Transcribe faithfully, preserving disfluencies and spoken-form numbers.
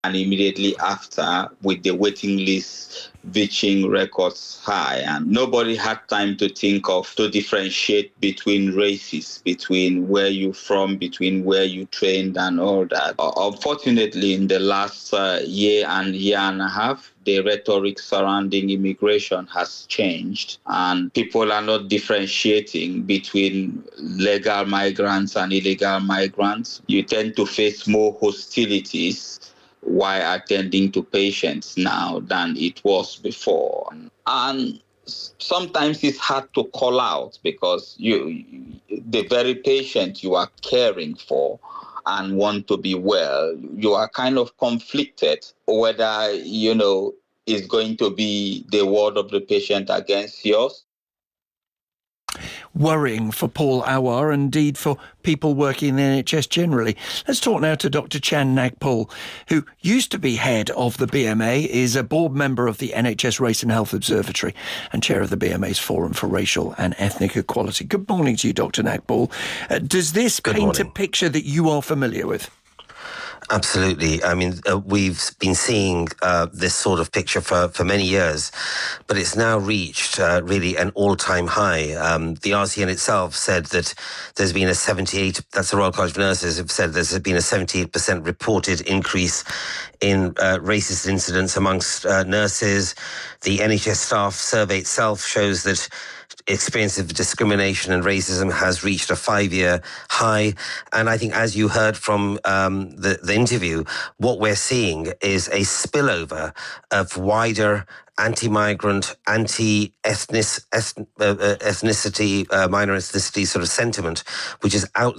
and immediately after, with the waiting list reaching records high, and nobody had time to think of to differentiate between races, between where you're from, between where you trained and all that. Uh, unfortunately, in the last uh, year and year and a half, the rhetoric surrounding immigration has changed, and people are not differentiating between legal migrants and illegal migrants. You tend to face more hostilities while attending to patients now than it was before. And sometimes it's hard to call out because you, the very patient you are caring for and want to be well, you are kind of conflicted whether, you know, is going to be the word of the patient against yours. Worrying for Paul Awar, and indeed for people working in the N H S generally. Let's talk now to Doctor Chan Nagpal, who used to be head of the B M A, is a board member of the N H S Race and Health Observatory and chair of the B M A's Forum for Racial and Ethnic Equality. Good morning to you, Doctor Nagpal. Uh, does this Good paint morning. a picture that you are familiar with? Absolutely. I mean, uh, we've been seeing uh, this sort of picture for, for many years, but it's now reached uh, really an all-time high. Um, the R C N itself said that there's been a seventy-eight, that's the Royal College of Nurses, have said there's been a seventy-eight percent reported increase in uh, racist incidents amongst uh, nurses. The N H S staff survey itself shows that experience of discrimination and racism has reached a five-year high. And I think, as you heard from um, the, the interview, what we're seeing is a spillover of wider anti-migrant, anti-ethnic, eth- uh, ethnicity, uh, minor ethnicity sort of sentiment, which is out